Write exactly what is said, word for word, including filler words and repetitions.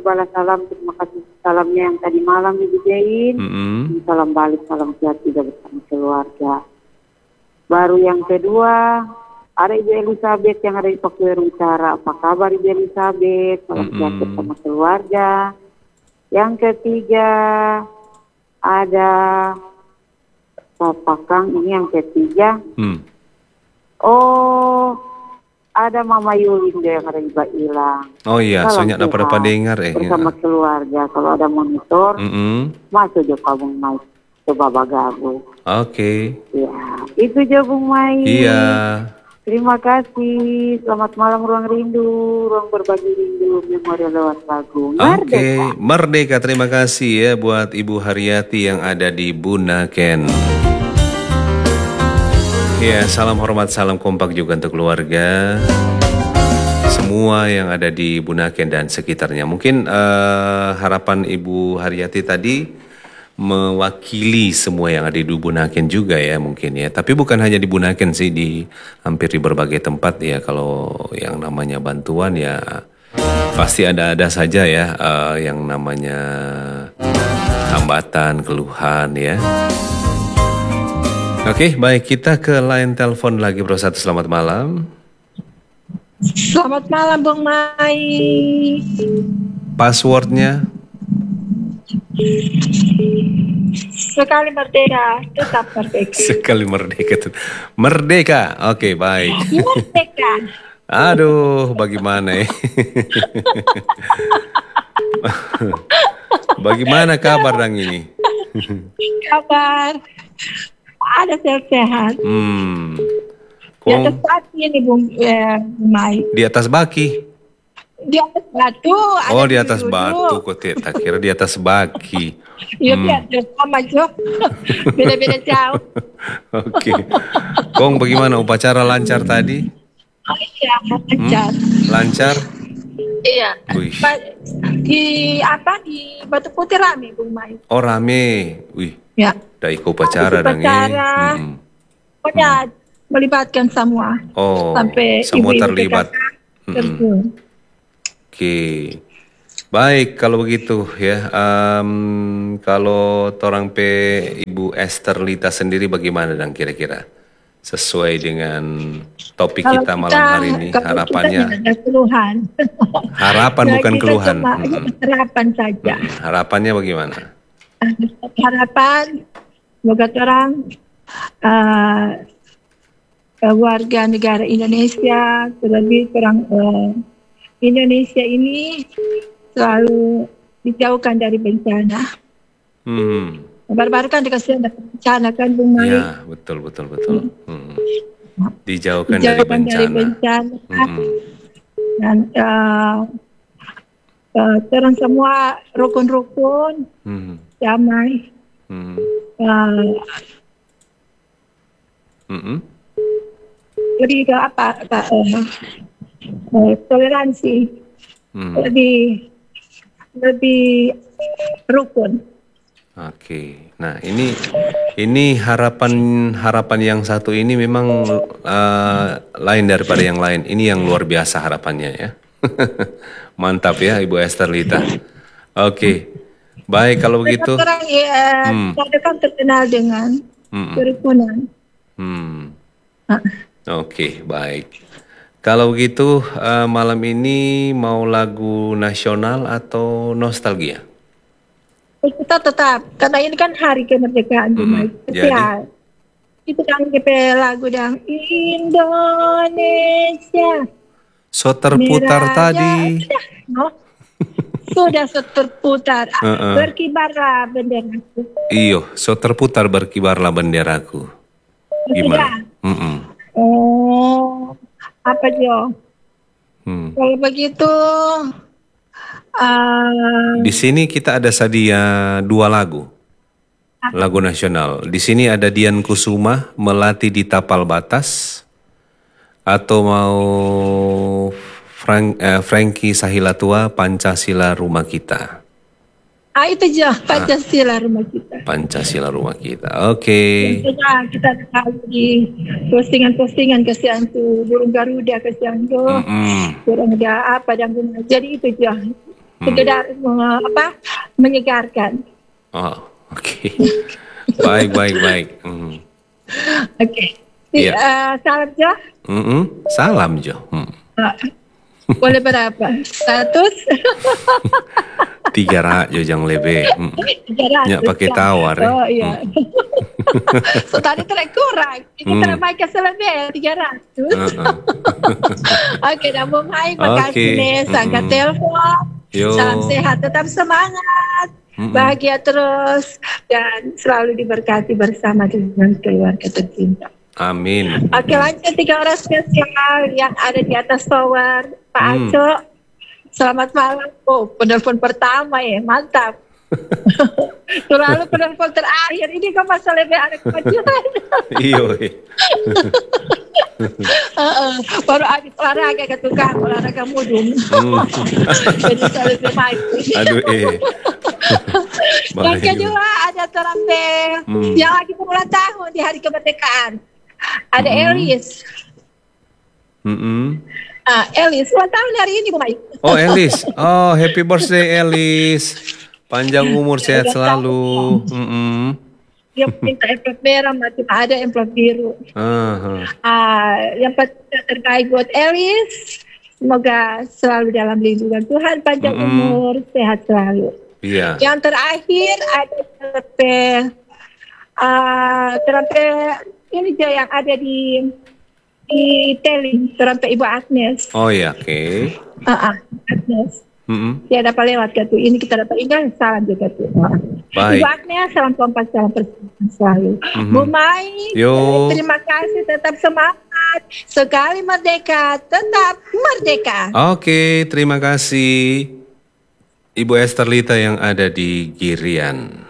balas salam, terima kasih salamnya yang tadi malam dibijain. Mm-mm. Salam balik, salam sehat juga bersama keluarga. Baru yang kedua, ada Ibu Elizabeth yang ada di Pakuero Utara. Apa kabar Ibu Elizabeth? Salam sehat Mm-mm. bersama keluarga. Yang ketiga, ada Papa Kang, ini yang ketiga. Hmm. Oh, ada Mama Yulin yang ada di Bailang. Oh iya, Salam soalnya dapat sehat dengar eh. bersama Ya. keluarga. Kalau ada monitor, Mm-mm. masuk je Bung Mai. Coba bagabung. Oke. Ya, itu je Bung Mai. Iya. Terima kasih. Selamat malam Ruang Rindu, Ruang Berbagi Rindu, Memorial lewat lagu. Oke, Merdeka. Merdeka. Terima kasih ya buat Ibu Haryati yang ada di Bunaken. Ya, salam hormat, salam kompak juga untuk keluarga. Semua yang ada di Bunaken dan sekitarnya. Mungkin eh, harapan Ibu Haryati tadi mewakili semua yang ada di Bunaken juga ya mungkin ya. Tapi bukan hanya di Bunaken sih, di hampir di berbagai tempat ya. Kalau yang namanya bantuan ya pasti ada-ada saja ya uh, yang namanya hambatan, keluhan ya. Oke, baik, kita ke line telepon lagi Bro Satu. Selamat malam. Selamat malam Bung Mai. Passwordnya? Sekali merdeka, tetap merdeka. Sekali merdeka. Merdeka, oke baik. Merdeka. Aduh, bagaimana ya? Bagaimana kabar dang ini? Kabar ada sehat-sehat. Hmm. Di atas baki ini Bung eh, Mai. Di atas baki? Di atas batu. Oh, di atas batu. Kok tak kira di atas baki. Iya, Hmm. biar sama Jo. Beda-beda jauh. Oke. Kong, bagaimana upacara lancar tadi? Oh iya, lancar. Hmm? Lancar? Iya. Wih. Ba- Di apa di Batu Putih rame Bung Mai. Oh, rame. Wih, Ya. udah ikut upacara dang eh. Upacara. Hmm. Pokoknya melibatkan semua. Oh, Sampai semua ibu-ibu terlibat. P K K Mm-mm. terjun. Oke, baik kalau begitu ya. Um, kalau torang pe Ibu Esther Lita sendiri bagaimana dan kira-kira sesuai dengan topik Kalau kita malam hari ini kalau harapannya? kita tidak ada keluhan. Harapan Nah, bukan kita keluhan. cuma Mm-mm. harapan saja. Mm-mm. Harapannya bagaimana? Harapan semoga orang uh, uh, warga negara Indonesia, terlebih orang uh, Indonesia ini selalu dijauhkan dari bencana. Hmm. Baru-baru kan dikasih ada bencana kan Bung Mai. Ya, betul betul betul. Hmm. Dijauhkan, Dijauhkan dari dari bencana. bencana. Hmm. Dan uh, uh, terang semua rukun-rukun, Hmm. damai, Hmm. uh, Hmm. lebih ke apa, ke, uh, uh, toleransi, Hmm. lebih lebih rukun. Oke, nah ini ini harapan harapan yang satu ini memang uh, lain daripada yang lain. Ini yang luar biasa harapannya ya. Mantap ya Ibu Esther Lita. Oke, baik kalau begitu. Terang ya, Hmm. kita kan terkenal dengan Hmm. kerukunan. Hmm. Ah. Oke, baik. Kalau begitu uh, malam ini mau lagu nasional atau nostalgia? Kita tetap, karena ini kan hari kemerdekaan Hmm, Bung Mai. jadi? Ya, itu kan K P lagu dan Indonesia. So terputar Merah, tadi. ya, no? Sudah terputar. Uh-uh. Berkibarlah benderaku. Iyo, so terputar berkibarlah benderaku. Gimana? Mm-mm. Oh, apa Jo? Hmm. Kalau begitu, uh, Di sini kita ada sadia dua lagu, lagu nasional. Di sini ada Dian Kusuma, Melati di Tapal Batas, atau mau Frank, eh, Frankie Sahilatua, Pancasila Rumah Kita. ah itu Jo, Pancasila rumah kita. Pancasila Rumah Kita. Oke. Tentunya kita tahu di postingan-postingan kesian tuh burung Garuda kesian tuh, Mm-mm. burung ada apa dan guna. Jadi itu Jo. sekedar uh, apa menyegarkan. Oh, oke. Okay. Baik, baik, baik. Hmm. Oke. Okay. Iya. Uh, salam Jo. Mm-mm. Salam Jo. Hmm. Uh, boleh berapa? Seratus? Tiga rak Jo jang lebe. Hmm. Tiga ratus. Nyak pakai tawar. Oh iya. Hmm. So tadi terlalu kurang. Ini Hmm. terlalu main selebih tiga ratus. Uh-uh. Oke, dah Mai, makasih Oke. nih. Sangka Mm-mm. telepon. Yo. Salam sehat, tetap semangat. Mm-mm. Bahagia terus. Dan selalu diberkati bersama dengan keluarga tercinta. Amin. Oke, lanjut tiga orang spesial yang ada di atas tower. Pak Hmm. Aco, selamat malam. Oh, penelpon pertama ya, mantap. Terlalu penelpon terakhir. Ini kok masa lebih ada kemajuan. Iyo. iya. Uh-uh. Baru habis olahraga ke tukang, olahraga mudung. Hmm. Jadi saya lebih baik. Aduh eh. Yang Bahaya. kedua ada Terambe Hmm. yang lagi berulang tahun di hari kemerdekaan. Ada Hmm. Elis. Mm-mm. Ah, Elis, ulang tahun hari ini, Bu Mai. Oh Elis, oh happy birthday Elis, panjang umur sehat selalu. Mm-mm. Dia minta amplop merah, macam ada amplop biru. Aha. Ah, yang paling terbaik buat Elis. Semoga selalu dalam lindungan Tuhan, panjang Mm-mm. umur, sehat selalu. Iya. Yang terakhir ada terapi, uh, terapi ini juga yang ada di di Teling, terapi Ibu Agnes. Oh ya, oke. Uh, uh, Agnes. Mm-mm. Dia dapat lewat ke tuh. Ini kita dapat ingat salam juga tuh. Baik. Ibu Agnes, salam kompas, salam persembahan selalu. Mhm. Bu Mai, Yo. terima kasih, tetap semangat. Sekali merdeka, tetap merdeka. Oke, terima kasih Ibu Esther Lita yang ada di Girian.